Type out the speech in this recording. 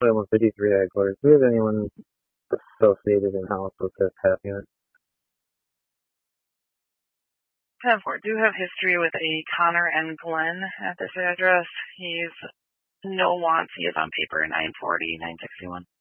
actually almost 53 headquarters. Do we have anyone associated in house with this half unit? 10-4, do have history with a Connor and Glenn at this address. He's no wants. He is on paper 940, 961.